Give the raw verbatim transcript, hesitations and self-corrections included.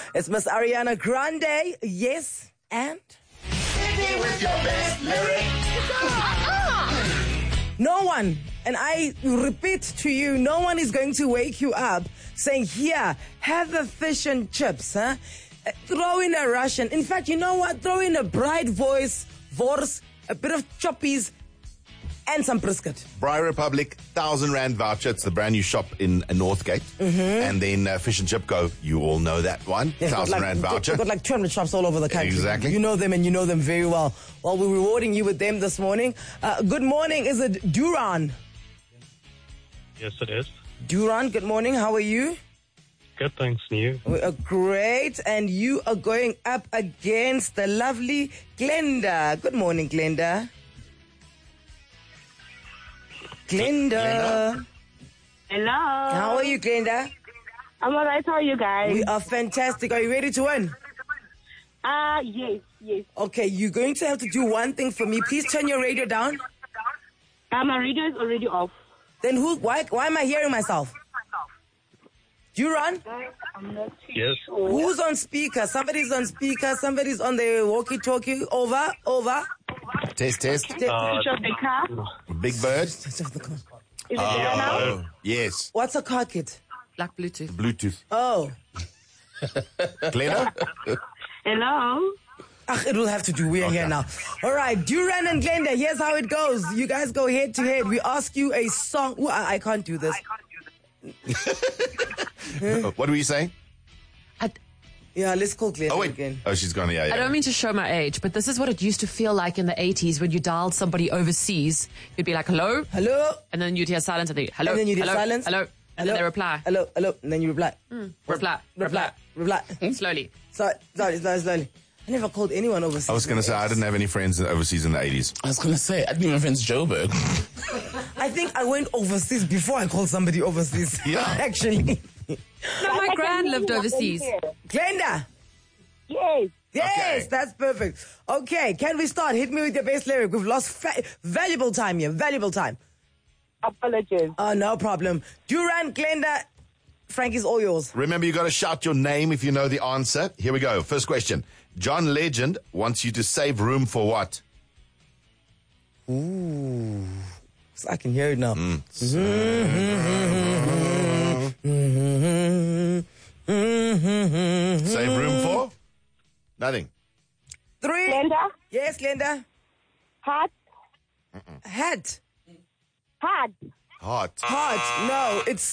It's Miss Ariana Grande. Yes, and? Hit me with your best lyric. No one, and I repeat to you, no one is going to wake you up saying, here, have a fish and chips, huh? Uh, Throw in a Russian. In fact, you know what? Throw in a bright voice, vorse, a bit of choppies, and some brisket. Braai Republic, thousand rand voucher. It's the brand new shop in uh, Northgate. Mm-hmm. And then uh, Fish and Chip Go. You all know that one. Yeah, thousand like, rand voucher. They've got like two hundred shops all over the country. Exactly. You know them and you know them very well. Well, we're rewarding you with them this morning. Uh, good morning. Is it Duran? Yes, it is. Duran, good morning. How are you? Good, thanks, and you? We are great. And you are going up against the lovely Glenda. Good morning, Glenda. Glenda. Hello. How are you, Glenda? I'm alright. How are you guys? We are fantastic. Are you ready to win? Uh, yes, yes. Okay, you're going to have to do one thing for me. Please turn your radio down. Uh, my radio is already off. Then who? Why? Why am I hearing myself? Duran? I'm not too Yes. sure. Who's on speaker? Somebody's on speaker. Somebody's on the walkie-talkie. Over, over. Test, test. Te- Switch off the car. Big Bird. Is it there now? Oh, yes. What's a car kit? Like Bluetooth. Bluetooth. Oh, Glenda? Hello. Ach, it will have to do. We are here now. All right, Duran and Glenda. Here's how it goes. You guys go head to head. We ask you a song. Ooh, I, I can't do this. What were you saying? I, Yeah, let's call Glenda Oh, wait. again. Oh, she's gone. Yeah, yeah. I don't mean to show my age, but this is what it used to feel like in the eighties when you dialed somebody overseas. You'd be like, hello? Hello. And then you'd hear silence and they, hello? And then you hear hello, silence. Hello? And then they reply. Hello, hello. And then you reply. Reply. Reply. Reply. Slowly. Sorry, sorry, sorry, slowly. I never called anyone overseas. I was going to say, I didn't have any friends overseas in the eighties. I was going to say, I didn't even friends Joburg. I think I went overseas before I called somebody overseas. Yeah. Actually. No, my gran lived overseas. Glenda. Yes. Yes, Okay. that's perfect. Okay, can we start? Hit me with your best lyric. We've lost fa- valuable time here. Valuable time. Apologies. Oh, no problem. Duran, Glenda, Frankie's all yours. Remember, you got to shout your name if you know the answer. Here we go. First question. John Legend wants you to save room for what? Ooh. So I can hear it now. Mm. Save room for? Nothing. Three. Glenda. Yes, Glenda. Hot. Hat. Hot. Hot. Heart. No, it's